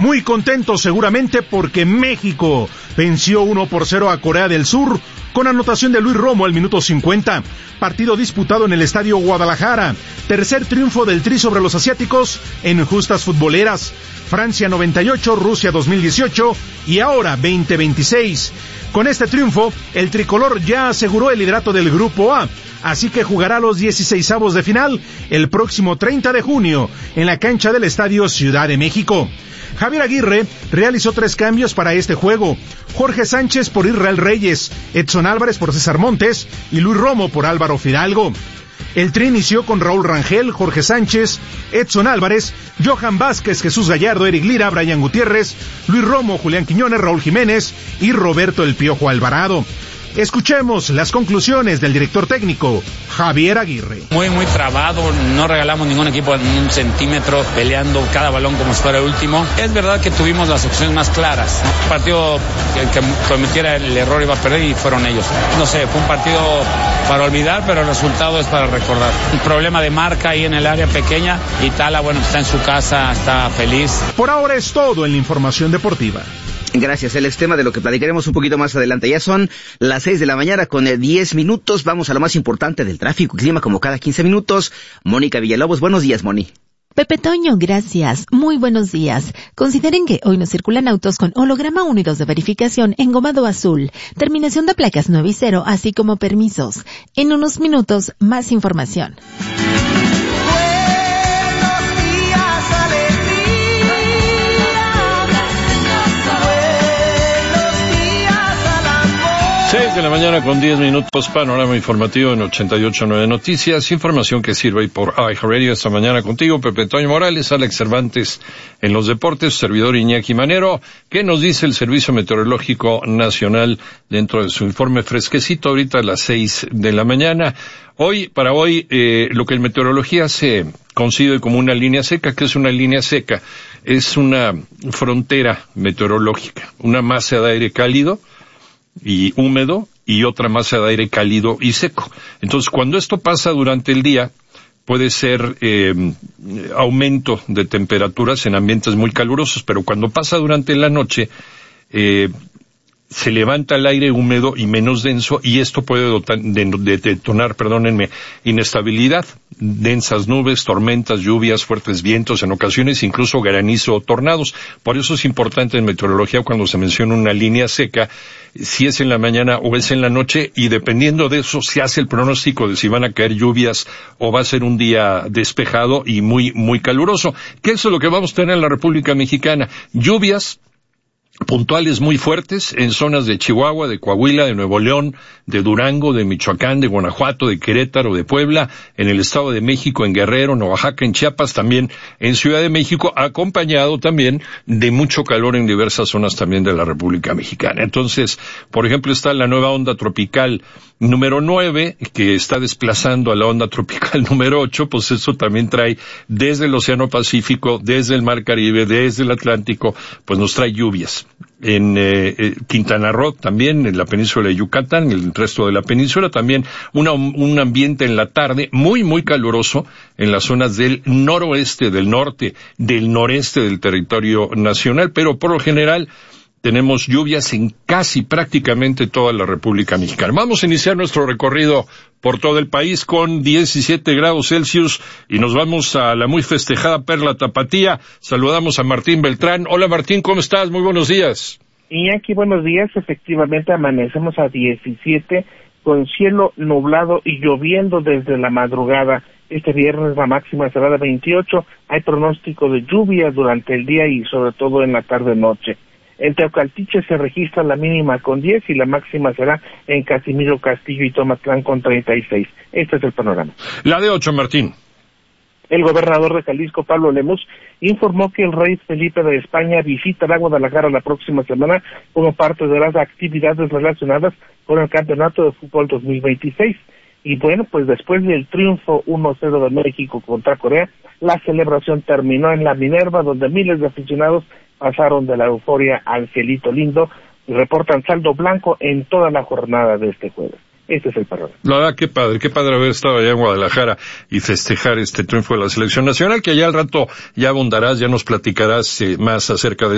Muy contentos seguramente porque México venció 1-0 a Corea del Sur con anotación de Luis Romo al minuto 50. Partido disputado en el Estadio Guadalajara. Tercer triunfo del Tri sobre los asiáticos en justas futboleras. Francia 98, Rusia 2018 y ahora 2026. Con este triunfo, el tricolor ya aseguró el liderato del Grupo A, así que jugará los 16avos de final el próximo 30 de junio en la cancha del Estadio Ciudad de México. Javier Aguirre realizó 3 cambios para este juego: Jorge Sánchez por Israel Reyes, Edson Álvarez por César Montes y Luis Romo por Álvaro Fidalgo. El Tri inició con Raúl Rangel, Jorge Sánchez, Edson Álvarez, Johan Vázquez, Jesús Gallardo, Eric Lira, Brian Gutiérrez, Luis Romo, Julián Quiñones, Raúl Jiménez y Roberto El Piojo Alvarado. Escuchemos las conclusiones del director técnico, Javier Aguirre. Muy trabado, no regalamos ningún equipo ni un centímetro, peleando cada balón como si fuera el último. Es verdad que tuvimos las opciones más claras, ¿no? Un partido que cometiera el error iba a perder y fueron ellos. No sé, fue un partido para olvidar, pero el resultado es para recordar. Un problema de marca ahí en el área pequeña y Tala, bueno, está en su casa, está feliz. Por ahora es todo en la información deportiva. Gracias, el tema de lo que platicaremos un poquito más adelante. Ya son las 6 de la mañana con 10 minutos. Vamos a lo más importante del tráfico y clima como cada 15 minutos. Mónica Villalobos, buenos días, Moni. Pepe Toño, gracias. Muy buenos días. Consideren que hoy no circulan autos con holograma unidos de verificación engomado azul, terminación de placas 9 y 0, así como permisos. En unos minutos, más información. 6 de la mañana con 10 minutos, panorama informativo en 88.9 Noticias, información que sirve por iHeartRadio. Esta mañana contigo, Pepe Toño Morales, Alex Cervantes en los deportes, servidor Iñaki Manero. ¿Qué nos dice el Servicio Meteorológico Nacional dentro de su informe fresquecito ahorita a las 6 de la mañana? Para hoy, lo que en meteorología se concibe como una línea seca. ¿Qué es una línea seca? Es una frontera meteorológica, una masa de aire cálido y húmedo y otra masa de aire cálido y seco. Entonces, cuando esto pasa durante el día, puede ser aumento de temperaturas en ambientes muy calurosos, pero cuando pasa durante la noche, se levanta el aire húmedo y menos denso, y esto puede detonar, inestabilidad, densas nubes, tormentas, lluvias, fuertes vientos, en ocasiones incluso granizo o tornados. Por eso es importante en meteorología, cuando se menciona una línea seca, si es en la mañana o es en la noche, y dependiendo de eso se hace el pronóstico de si van a caer lluvias o va a ser un día despejado y muy caluroso. ¿Qué es lo que vamos a tener en la República Mexicana? Lluvias puntuales muy fuertes en zonas de Chihuahua, de Coahuila, de Nuevo León, de Durango, de Michoacán, de Guanajuato, de Querétaro, de Puebla, en el Estado de México, en Guerrero, en Oaxaca, en Chiapas, también en Ciudad de México, acompañado también de mucho calor en diversas zonas también de la República Mexicana. Entonces, por ejemplo, está la nueva onda tropical número 9, que está desplazando a la onda tropical número 8, pues eso también trae desde el Océano Pacífico, desde el Mar Caribe, desde el Atlántico, pues nos trae lluvias. En Quintana Roo también, en la península de Yucatán, en el resto de la península también, un ambiente en la tarde muy caluroso en las zonas del noroeste, del norte, del noreste del territorio nacional, pero por lo general tenemos lluvias en casi prácticamente toda la República Mexicana. Vamos a iniciar nuestro recorrido por todo el país con 17 grados Celsius y nos vamos a la muy festejada Perla Tapatía. Saludamos a Martín Beltrán. Hola Martín, ¿cómo estás? Muy buenos días. Iñaki, buenos días. Efectivamente amanecemos a 17 con cielo nublado y lloviendo desde la madrugada. Este viernes la máxima será de 28. Hay pronóstico de lluvia durante el día y sobre todo en la tarde-noche. En Teocaltiche se registra la mínima con 10 y la máxima será en Casimiro Castillo y Tomatlán con 36. Este es el panorama. La de 8, Martín. El gobernador de Jalisco, Pablo Lemus, informó que el rey Felipe de España visitará Guadalajara la próxima semana como parte de las actividades relacionadas con el Campeonato de Fútbol 2026. Y bueno, pues después del triunfo 1-0 de México contra Corea, la celebración terminó en la Minerva, donde miles de aficionados pasaron de la euforia al cielito lindo y reportan saldo blanco en toda la jornada de este jueves. Este es el panorama. La verdad, qué padre haber estado allá en Guadalajara y festejar este triunfo de la selección nacional, que allá al rato ya abundarás, ya nos platicarás más acerca de